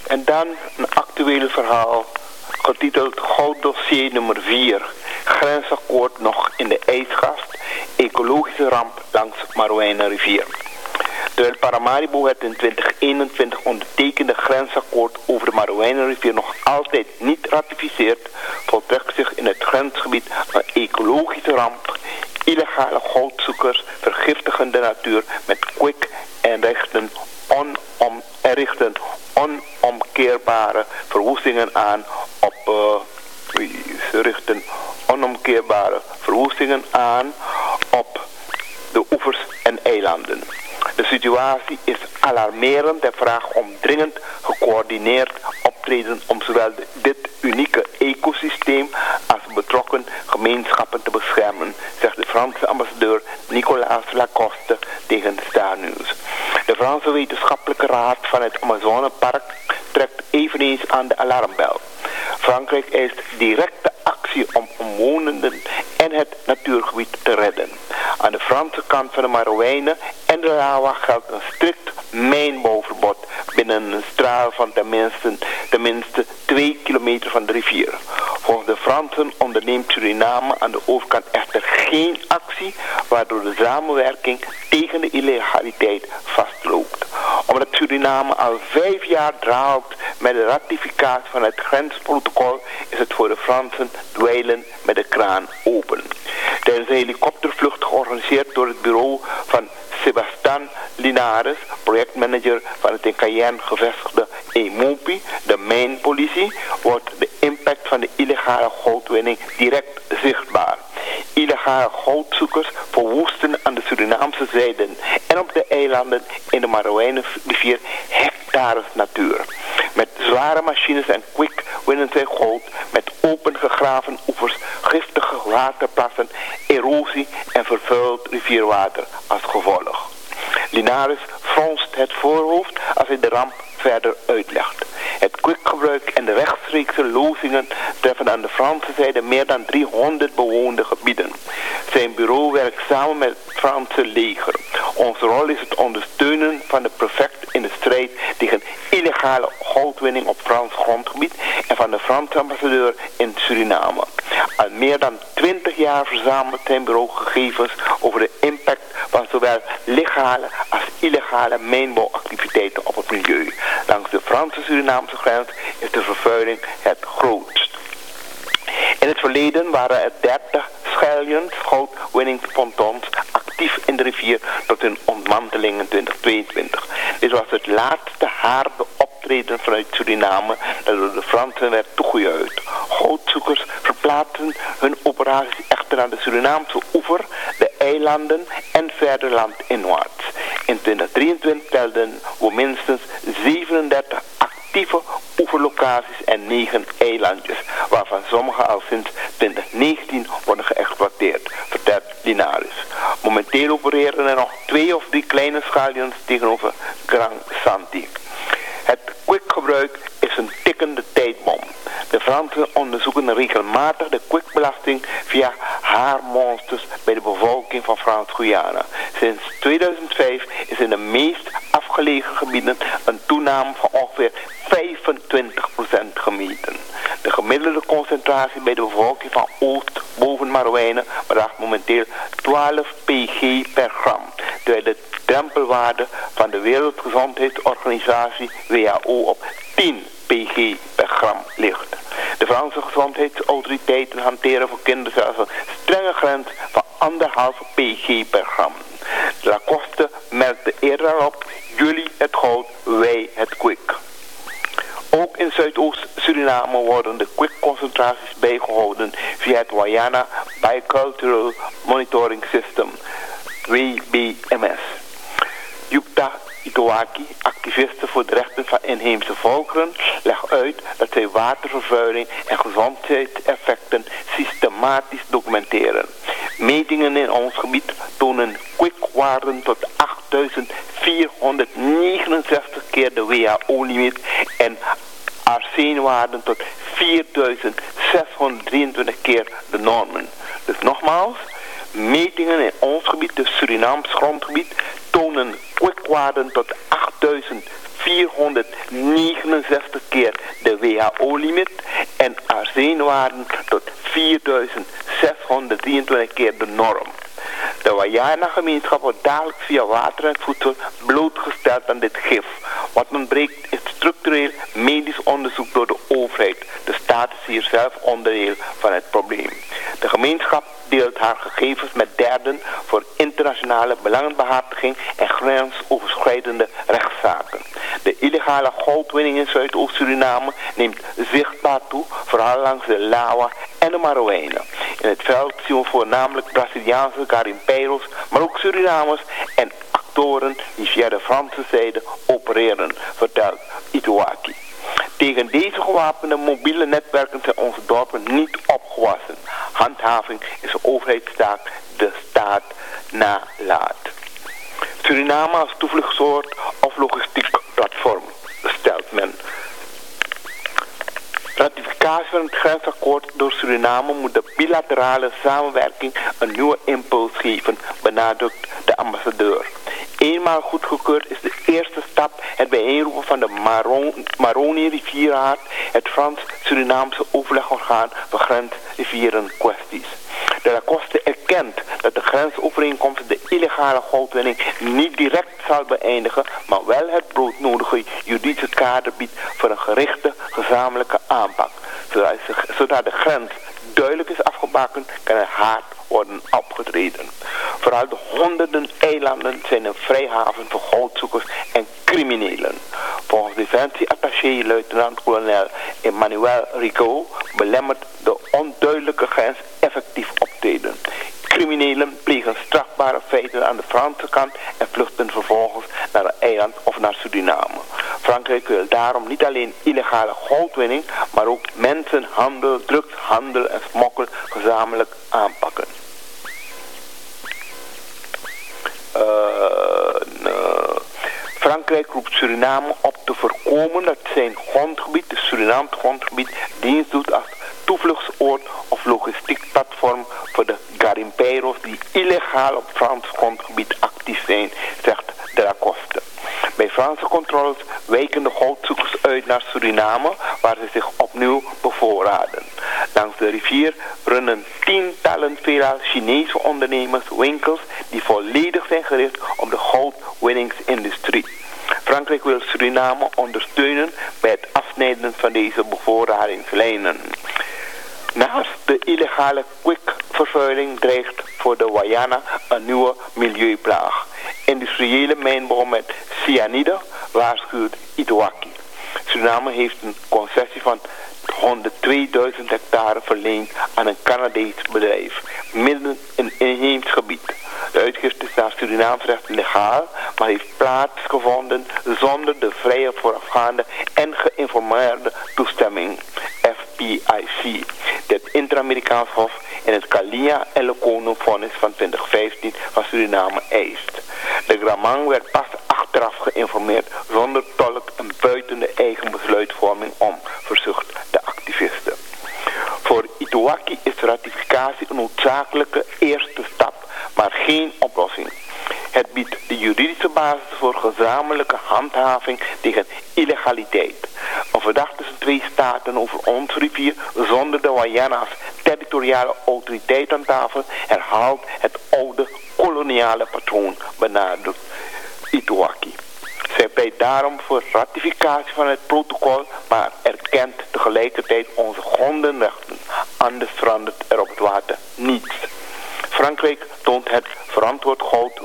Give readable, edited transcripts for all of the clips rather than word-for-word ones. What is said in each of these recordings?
En dan een actueel verhaal getiteld Gouddossier nummer 4. Grensakkoord nog in de ijskast. Ecologische ramp langs Marouwijnenrivier. Terwijl Paramaribo het in 2021 ondertekende grensakkoord over de Marouwijnenrivier nog altijd niet ratificeert, voltrekt zich in het grensgebied een ecologische ramp. Illegale goudzoekers vergiftigen de natuur met kwik en richten onomkeerbare verwoestingen aan op de oevers en eilanden. De situatie is alarmerend en vraagt om dringend gecoördineerd optreden om zowel dit unieke ecosysteem als betrokken gemeenschappen te beschermen, zegt de Franse ambassadeur Nicolas Lacoste tegen de Star News. De Franse wetenschappelijke raad van het Amazonepark trekt eveneens aan de alarmbel. Frankrijk eist directe actie om omwonenden en het natuurgebied te redden. Aan de Franse kant van de Marouwijnen en de Lawa geldt een strikt mijnbouwverbod binnen een straal van tenminste 2 kilometer van de rivier. Volgens de Fransen onderneemt Suriname aan de overkant echter geen actie, waardoor de samenwerking tegen de illegaliteit vastloopt. Omdat Suriname al 5 jaar draalt met de ratificatie van het grensprotocol, is het voor de Fransen dweilen met de kraan open. Tijdens een helikoptervlucht georganiseerd door het bureau van Sébastien Linares, projectmanager van het in Cayenne gevestigde EMOPI, de mijnpolitie, wordt de impact van de illegale goudwinning direct zichtbaar. Illegale goudzoekers verwoesten aan de Surinaamse zijde en op de eilanden in de Marouwijnenrivier hectares natuur. Met zware machines en kwik winnen zij goud met opengegraven oevers, giftige waterplassen, erosie en vervuild rivierwater als gevolg. Linares fronst het voorhoofd als hij de ramp verder uitlegt. Het kwikgebruik en de rechtstreekse lozingen treffen aan de Franse zijde meer dan 300 bewoonde gebieden. Zijn bureau werkt samen met het Franse leger. Onze rol is het ondersteunen van de prefect in de strijd tegen illegale goudwinning op Frans grondgebied en van de Franse ambassadeur in Suriname. Al meer dan 20 jaar verzamelt zijn bureau gegevens over de impact van zowel legale als illegale mijnbouwactiviteiten op het milieu. Langs de Franse-Surinaamse grens is de vervuiling het grootst. In het verleden waren er 30 schellions goudwinningspontons actief in de rivier tot hun ontmanteling in 2022. Dit was het laatste harde optreden vanuit Suriname dat door de Fransen werd toegejuicht. Goudzoekers verplaatsen hun operaties echter naar de Surinaamse oever, de eilanden en verder landinwaarts. In 2023 telden we minstens 37 actieve oeverlocaties en 9 eilandjes, waarvan sommige al sinds 2019 worden geëxploiteerd, vertelt Linares. Momenteel opereren er nog 2 of 3 kleine schallions tegenover Grand Santi. Het kwikgebruik is een tikkende tijdbom. De Fransen onderzoeken regelmatig de kwikbelasting via haarmonsters bij de bevolking van Frans-Guyana. Sinds 2005 is in de meest afgelegen gebieden een toename van ongeveer 25% gemeten. De gemiddelde concentratie bij de bevolking van Oost boven Marouwijnen bedraagt momenteel 12 pg per gram, terwijl de drempelwaarde van de Wereldgezondheidsorganisatie WHO op 10 pg per gram ligt. De Franse gezondheidsautoriteiten hanteren voor kinderen zelfs een strenge grens van 1,5 pg per gram. Lacoste merkte eerder op: jullie het goud, wij het kwik. Ook in Zuidoost-Suriname worden de kwikconcentraties bijgehouden via het Wayana Bicultural Monitoring System, WBMS. Jupta Itowaki, activiste voor de rechten van inheemse volkeren, legt uit dat zij watervervuiling en gezondheidseffecten systematisch documenteren. Metingen in ons gebied tonen kwikwaarden tot 8469 keer de WHO-limiet en arsenwaarden tot 4623 keer de normen. Dus nogmaals, metingen in ons gebied, het Surinaams grondgebied, tonen kwikwaarden tot 8469 WHO-limiet en arsenwaarden tot 4623 keer de norm. De Wayana-gemeenschap wordt dagelijks via water en voedsel blootgesteld aan dit gif. Wat ontbreekt is structureel medisch onderzoek door de overheid. De staat is hier zelf onderdeel van het probleem. De gemeenschap deelt haar gegevens met derden voor internationale belangenbehartiging en grensoverschrijdende rechtszaken. De illegale goudwinning in Zuidoost-Suriname neemt zichtbaar toe, vooral langs de Lawa en de Marowijnen. In het veld zien we voornamelijk Braziliaanse garimpeiros, maar ook Surinamers en actoren die via de Franse zijde opereren, vertelt Ituaki. Tegen deze gewapende mobiele netwerken zijn onze dorpen niet opgewassen. Handhaving is een overheidstaak de staat nalaat. Suriname als toevluchtsoord of logistiek platform, stelt men. Ratificatie van het grensakkoord door Suriname moet de bilaterale samenwerking een nieuwe impuls geven, benadrukt de ambassadeur. Eenmaal goedgekeurd is de eerste stap het bijeenroepen van de Maroni-rivierraad, het Frans-Surinaamse overlegorgaan voor grensrivierenkwesties. De Lacoste erkent dat de grensovereenkomst de illegale goudwinning niet direct zal beëindigen, maar wel het broodnodige juridische kader biedt voor een gerichte gezamenlijke aanpak. Zodat de grens duidelijk is afgebakend, kan er hard worden opgetreden. Vooral de honderden eilanden zijn een vrijhaven voor goudzoekers en criminelen. Volgens defensieattaché luitenant-kolonel Emmanuel Rico belemmert de onduidelijke grens effectief optreden. Criminelen plegen strafbare feiten aan de Franse kant en vluchten vervolgens naar een eiland of naar Suriname. Frankrijk wil daarom niet alleen illegale goudwinning, maar ook mensenhandel, drugshandel en smokkel gezamenlijk aanpakken. Frankrijk roept Suriname op te voorkomen dat zijn grondgebied, het Surinaams grondgebied, dienst doet als toevluchtsoord of logistiek platform voor de garimpeiros die illegaal op Frans grondgebied actief zijn, zegt de Lacoste. Bij Franse controles wijken de goudzoekers uit naar Suriname, waar ze zich opnieuw bevoorraden. Langs de rivier runnen tientallen veelal Chinese ondernemers winkels die volledig zijn gericht op de goudwinningsindustrie. Frankrijk wil Suriname ondersteunen bij het afsnijden van deze bevoorradingslijnen. Naast de illegale kwikvervuiling dreigt voor de Wayana een nieuwe milieuplaag. Industriële mijnbouw met cyanide waarschuwt Ituaki. Suriname heeft een concessie van 102.000 hectare verleend aan een Canadees bedrijf, midden in inheems gebied. De uitgifte is naar Surinaams recht legaal, maar heeft plaatsgevonden zonder de vrije voorafgaande en geïnformeerde toestemming, FPIC, dit Inter-Amerikaans Hof in het Kalia en Locono-vonnis van 2015 van Suriname eist. De Gramang werd pas achteraf geïnformeerd zonder tolk en buiten de eigen besluitvorming om, verzucht de activisten. Voor Ituaki is ratificatie een noodzakelijke eerste stap, maar geen oplossing. Het biedt de juridische basis voor gezamenlijke handhaving tegen illegaliteit. Een verdachte tussen twee staten over ons rivier zonder de Wayana's territoriale autoriteit aan tafel herhaalt het oude koloniale patroon, benadrukt Ituaki. Zij pleit daarom voor ratificatie van het protocol, maar erkent tegelijkertijd onze grondenrechten. Anders verandert er op het water niets. Frankrijk toont dat verantwoord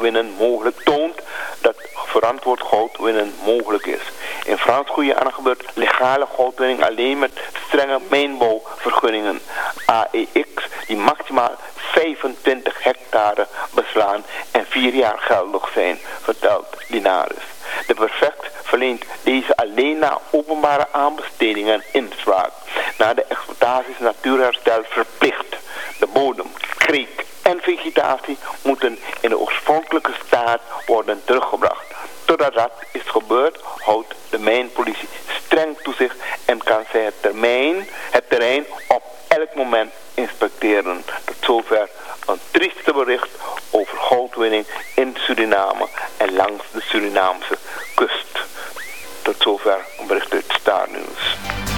goud winnen mogelijk is. In Frans-Guyana gebeurt legale goudwinning alleen met strenge mijnbouwvergunningen, AEX, die maximaal 25 hectare beslaan en 4 jaar geldig zijn, vertelt Linares. De prefect verleent deze alleen na openbare aanbestedingen en inspraak. Na de exploitatie is natuurherstel verplicht. De bodem, kreek en vegetatie moeten in de oorspronkelijke staat worden teruggebracht. Totdat dat is gebeurd, houdt de mijnpolitie streng toezicht en kan zij het terrein op elk moment inspecteren. Tot zover een trieste bericht over goudwinning in Suriname en langs de Surinaamse kust. Tot zover een bericht uit Star nu.